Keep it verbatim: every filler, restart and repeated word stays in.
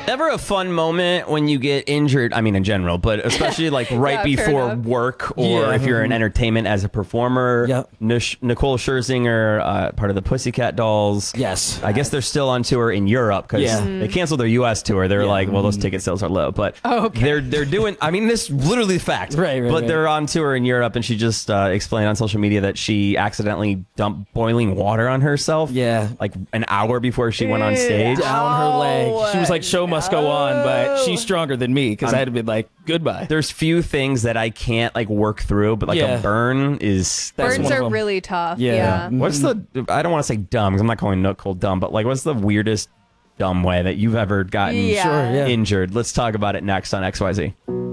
Ever a fun moment when you get injured? I mean, in general, but especially like right Yeah, before fair enough. work, or Yeah. if you're in entertainment as a performer. Yep. Nish- Nicole Scherzinger, uh, part of the Pussycat Dolls. Yes. I guess they're still on tour in Europe because Yeah. they canceled their U S tour. They're Yeah. like, well, those ticket sales are low, but Oh, okay. they're they're doing. I mean, this is literally the fact. Right, right, But right. they're on tour in Europe, and she just uh, explained on social media that she accidentally dumped boiling water on herself. Yeah. like an hour before she went on stage. Down her leg. She was like, show must go on, but no. she's stronger than me because I'd have been like, goodbye. There's few things that I can't like work through, but like Yeah. a burn is. That's Burns one of are them. really tough. Yeah. Yeah. What's the? I don't want to say dumb because I'm not calling Nicole dumb, but like, what's the weirdest dumb way that you've ever gotten Yeah. Sure, yeah. injured? Let's talk about it next on X Y Z.